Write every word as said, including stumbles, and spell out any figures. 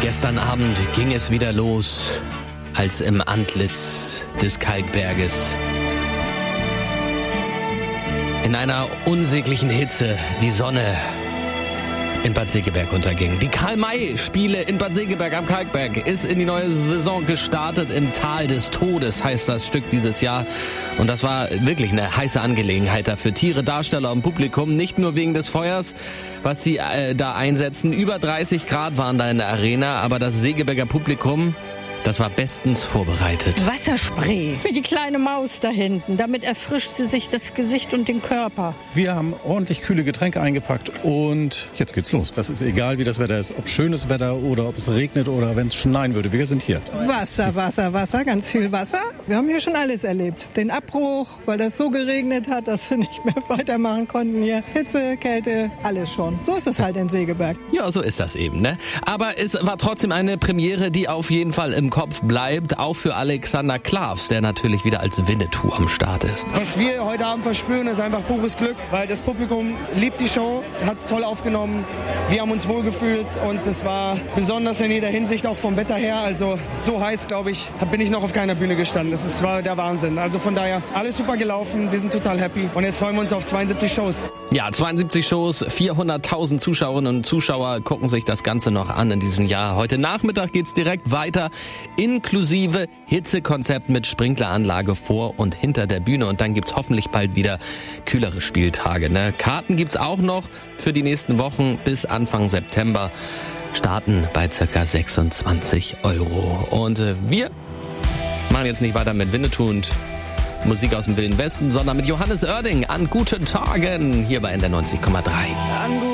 Gestern Abend ging es wieder los, als im Antlitz des Kalkberges in einer unsäglichen Hitze die Sonne in Bad Segeberg unterging. Die Karl-May-Spiele in Bad Segeberg am Kalkberg ist in die neue Saison gestartet. Im Tal des Todes heißt das Stück dieses Jahr. Und das war wirklich eine heiße Angelegenheit da für Tiere, Darsteller und Publikum. Nicht nur wegen des Feuers, was sie äh, da einsetzen. Über dreißig Grad waren da in der Arena. Aber das Segeberger Publikum, das war bestens vorbereitet. Wasserspray für die kleine Maus da hinten. Damit erfrischt sie sich das Gesicht und den Körper. Wir haben ordentlich kühle Getränke eingepackt und jetzt geht's los. Das ist egal, wie das Wetter ist. Ob schönes Wetter oder ob es regnet oder wenn es schneien würde. Wir sind hier. Wasser, Wasser, Wasser, ganz viel Wasser. Wir haben hier schon alles erlebt. Den Abbruch, weil das so geregnet hat, dass wir nicht mehr weitermachen konnten hier. Hitze, Kälte, alles schon. So ist es halt in Segeberg. Ja, so ist das eben, ne? Aber es war trotzdem eine Premiere, die auf jeden Fall im Kopf bleibt, auch für Alexander Klavs, der natürlich wieder als Winnetou am Start ist. Was wir heute Abend verspüren, ist einfach pures Glück, weil das Publikum liebt die Show, hat es toll aufgenommen, wir haben uns wohlgefühlt und es war besonders in jeder Hinsicht, auch vom Wetter her, also so heiß, glaube ich, bin ich noch auf keiner Bühne gestanden. Das ist, war der Wahnsinn. Also von daher, alles super gelaufen, wir sind total happy und jetzt freuen wir uns auf zweiundsiebzig Shows. Ja, zweiundsiebzig Shows, vierhunderttausend Zuschauerinnen und Zuschauer gucken sich das Ganze noch an in diesem Jahr. Heute Nachmittag geht's direkt weiter, inklusive Hitzekonzept mit Sprinkleranlage vor und hinter der Bühne. Und dann gibt's hoffentlich bald wieder kühlere Spieltage, ne? Karten gibt's auch noch für die nächsten Wochen bis Anfang September. Starten bei circa sechsundzwanzig Euro. Und äh, wir machen jetzt nicht weiter mit Winnetou und Musik aus dem Wilden Westen, sondern mit Johannes Oerding an guten Tagen hier bei N D R neunzig Komma drei.